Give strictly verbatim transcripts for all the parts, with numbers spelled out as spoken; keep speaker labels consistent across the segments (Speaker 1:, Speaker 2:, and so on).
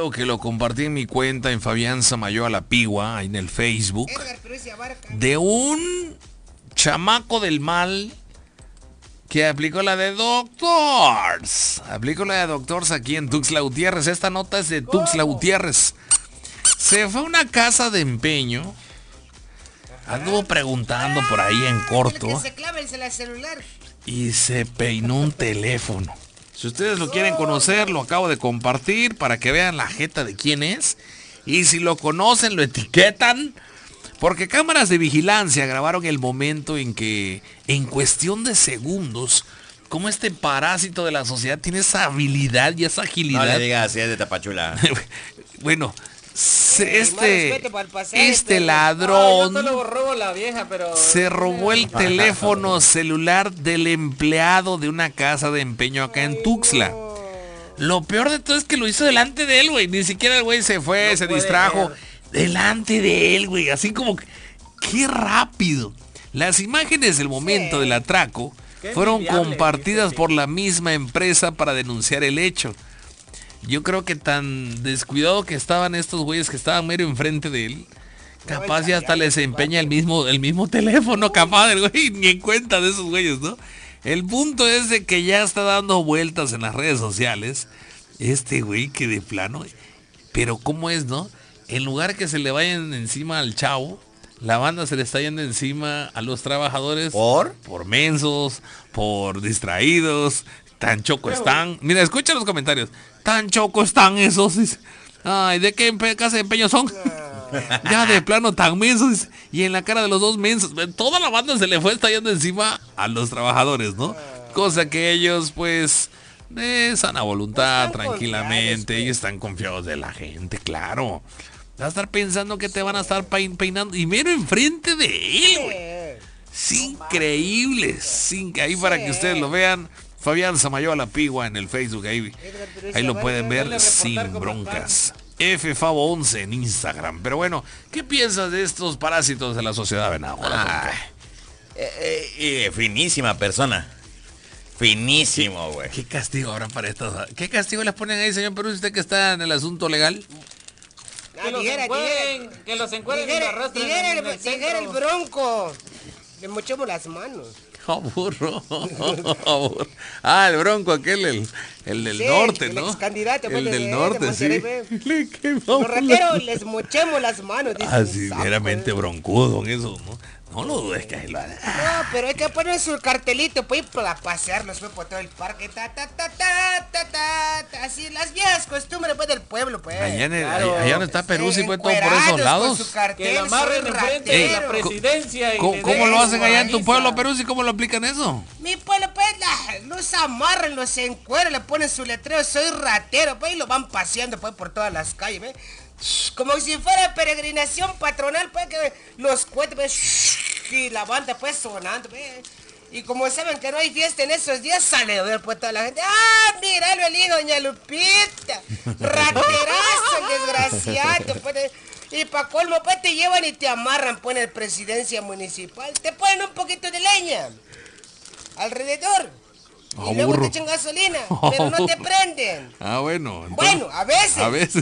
Speaker 1: video que lo compartí en mi cuenta en Fabián Samayoa La Pigua, en el Facebook, de un chamaco del mal que aplicó la de Doctors. Aplicó la de Doctors aquí en Tuxtla Gutiérrez. Esta nota es de Tuxtla Gutiérrez. Se fue a una casa de empeño. Anduvo preguntando por ahí en corto. Y se peinó un teléfono. Si ustedes lo quieren conocer, lo acabo de compartir para que vean la jeta de quién es. Y si lo conocen, lo etiquetan. Porque cámaras de vigilancia grabaron el momento en que, en cuestión de segundos, como este parásito de la sociedad tiene esa habilidad y esa agilidad.
Speaker 2: No le digas así, es de Tapachula.
Speaker 1: Bueno, se, este, este ladrón
Speaker 3: no, yo solo robo la vieja, pero...
Speaker 1: se robó el teléfono celular del empleado de una casa de empeño acá en Tuxtla. Lo peor de todo es que lo hizo delante de él, güey. Ni siquiera el güey se fue, no se distrajo. Ver. Delante de él, güey. Así como que... ¡Qué rápido! Las imágenes del momento sí. del atraco fueron compartidas por la misma empresa para denunciar el hecho. Yo creo que tan descuidado que estaban estos güeyes que estaban mero enfrente de él, capaz ya hasta les empeña el mismo, el mismo teléfono, capaz el güey, ni en cuenta de esos güeyes, ¿no? El punto es de que ya está dando vueltas en las redes sociales, este güey que de plano, pero ¿cómo es, no? En lugar que se le vayan encima al chavo, la banda se le está yendo encima a los trabajadores.
Speaker 2: ¿Por?
Speaker 1: Por mensos, por distraídos, tan choco están. Mira, escucha los comentarios. Tan choco están esos. Ay, ¿de qué empe- casa de empeño son? Ya de plano tan mensos. Y en la cara de los dos mensos, toda la banda se le fue estallando encima a los trabajadores, ¿no? Cosa que ellos, pues, de sana voluntad, tranquilamente, y están confiados de la gente, claro. Va a estar pensando que te van a estar pein- peinando. Y mero enfrente de él, güey. Es increíble. Sin que ahí para que ustedes lo vean. Fabián Samayoa La Pigua en el Facebook. Ahí, ahí lo pueden ver sin broncas. F Favo once en Instagram. Pero bueno, ¿qué piensas de estos parásitos de la sociedad, Venado?
Speaker 2: Ah, eh, eh, eh, finísima persona. Finísimo, güey.
Speaker 1: ¿Qué castigo ahora para estos? ¿Qué castigo les ponen ahí, señor Perú, usted que está en el asunto legal?
Speaker 3: Que los encueren, que los encueren y lo arrastren en el, el
Speaker 4: Dijera el Bronco. Le mochemos las manos.
Speaker 1: Aburro, aburro. Ah, el Bronco, aquel, el, el del
Speaker 4: sí,
Speaker 1: norte,
Speaker 4: el
Speaker 1: ¿no?
Speaker 4: Ex candidato,
Speaker 1: el
Speaker 4: pues,
Speaker 1: del
Speaker 4: de,
Speaker 1: norte,
Speaker 4: de
Speaker 1: sí.
Speaker 4: Los rateros les mochemos las manos.
Speaker 1: Así, ah, meramente broncudo en eso, ¿no? No lo dudes que ahí lo hará.
Speaker 4: No, pero hay que poner su cartelito pues, para pasearnos pues, por todo el parque. Ta, ta, ta, ta, ta, ta, ta, así, las viejas costumbres pues, del pueblo, pues.
Speaker 1: Allá, en el,
Speaker 4: claro.
Speaker 1: allá donde está Perú, sí,
Speaker 4: eh,
Speaker 1: pues, todo por esos lados.
Speaker 4: Cartel,
Speaker 3: que lo amarren enfrente de la presidencia. Y
Speaker 1: ¿Cómo, ¿cómo lo hacen allá en tu pueblo, Perú? ¿Y cómo lo aplican eso?
Speaker 4: Mi pueblo, pues, la, los amarran, los encueran, le ponen su letrero, soy ratero, pues, y lo van paseando, pues, por todas las calles, pues. Como si fuera peregrinación patronal, pues, que los cohetes, pues, y la banda, pues, sonando, pues. Y como saben que no hay fiesta en esos días, sale a ver, pues, toda la gente. ¡Ah, míralo el hijo, doña Lupita! ¡Raterazo, el desgraciado! Pues, y pa' colmo, pues, te llevan y te amarran, pues, en la presidencia municipal. Te ponen un poquito de leña alrededor. Y luego te echan gasolina, pero no te prenden.
Speaker 1: Ah, bueno.
Speaker 4: Entonces, bueno, a veces.
Speaker 1: A veces.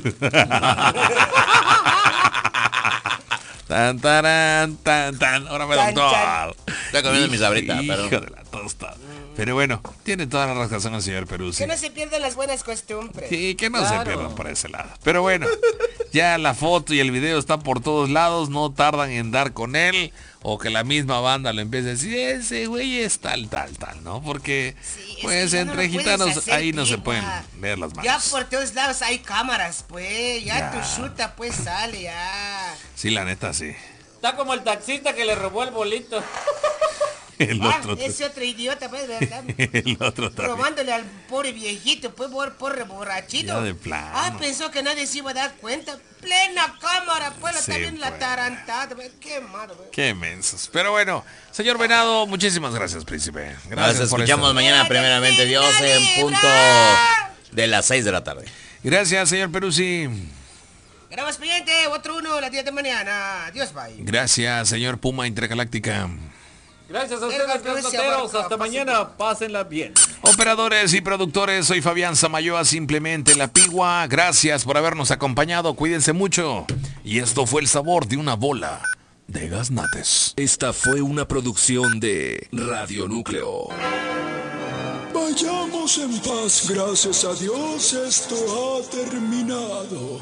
Speaker 1: Tan, taran, tan, tan. Ahora me doctor.
Speaker 2: Está comiendo mi sabrita,
Speaker 1: pero... Hijo de la tosta. Pero bueno, tiene toda la razón el señor Peruzzi.
Speaker 4: Que no se pierdan las buenas costumbres.
Speaker 1: Sí, que no
Speaker 4: claro.
Speaker 1: se pierdan por ese lado. Pero bueno, ya la foto y el video está por todos lados. No tardan en dar con él. O que la misma banda le empiece a decir, ese güey es tal, tal, tal, ¿no? Porque, sí, pues, entre no gitanos hacer, ahí no se pueden ver las manos.
Speaker 4: Ya por todos lados hay cámaras, pues. Ya, ya. Tu chuta, pues, sale, ya.
Speaker 1: Sí, la neta, sí.
Speaker 3: Está como el taxista que le robó el bolito.
Speaker 1: El
Speaker 4: ah,
Speaker 1: otro
Speaker 4: ese otro idiota, pues, ¿verdad?
Speaker 1: El otro también.
Speaker 4: Robándole al pobre viejito, pues, por, por borrachito.
Speaker 1: Ya de plano.
Speaker 4: Ah, pensó que nadie se iba a dar cuenta. Plena cámara, pues, sí, también pues. La tarantada. Pues. Qué malo, pues.
Speaker 1: Qué mensos. Pero bueno, señor Venado, muchísimas gracias, príncipe.
Speaker 2: Gracias. Nos escuchamos mañana, primeramente Dios, en punto de las seis de la tarde.
Speaker 1: Gracias, señor Peruzzi.
Speaker 4: Grabamos pendiente, otro uno, a las diez de mañana. Adiós, bye.
Speaker 1: Gracias, señor Puma Intergaláctica.
Speaker 3: Gracias a ustedes, noteros. Hasta mañana. Pásenla bien.
Speaker 1: Operadores y productores, soy Fabián Samayoa, simplemente La Pigua. Gracias por habernos acompañado. Cuídense mucho. Y esto fue el sabor de una bola de gaznates.
Speaker 5: Esta fue una producción de Radio Núcleo.
Speaker 6: Vayamos en paz, gracias a Dios esto ha terminado.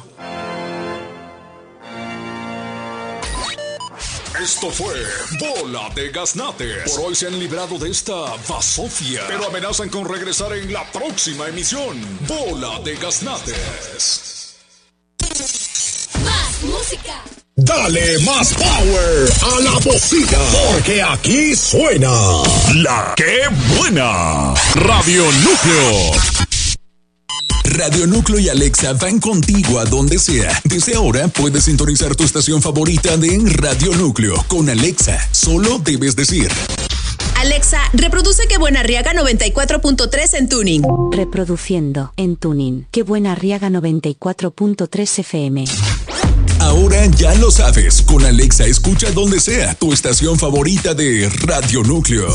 Speaker 6: Esto fue Bola de Gaznates. Por hoy se han librado de esta basofia, pero amenazan con regresar en la próxima emisión. Bola de Gaznates.
Speaker 7: Más música.
Speaker 6: Dale más power a la bocina, porque aquí suena La Que Buena. Radio Núcleo. Radio Núcleo y Alexa van contigo a donde sea. Desde ahora puedes sintonizar tu estación favorita de Radio Núcleo. Con Alexa, solo debes decir:
Speaker 7: Alexa, reproduce Que Buena Arriaga noventa y cuatro punto tres en tuning.
Speaker 8: Reproduciendo en tuning Que Buena Arriaga noventa y cuatro punto tres F M.
Speaker 6: Ahora ya lo sabes. Con Alexa escucha donde sea tu estación favorita de Radio Núcleo.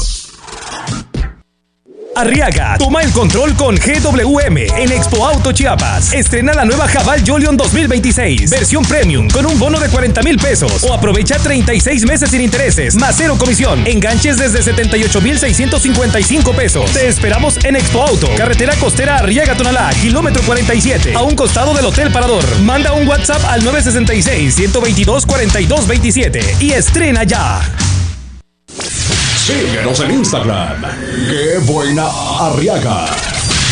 Speaker 9: Arriaga, toma el control con G W M en Expo Auto Chiapas. Estrena la nueva Haval Jolion dos mil veintiséis, versión premium, con un bono de cuarenta mil pesos. O aprovecha treinta y seis meses sin intereses, más cero comisión. Enganches desde setenta y ocho mil seiscientos cincuenta y cinco pesos. Te esperamos en Expo Auto, carretera costera Arriaga Tonalá, kilómetro cuarenta y siete, a un costado del Hotel Parador. Manda un WhatsApp al nueve seis seis, uno dos dos, cuatro dos dos siete y estrena ya.
Speaker 6: Síguenos en Instagram. ¡Qué buena Arriaga!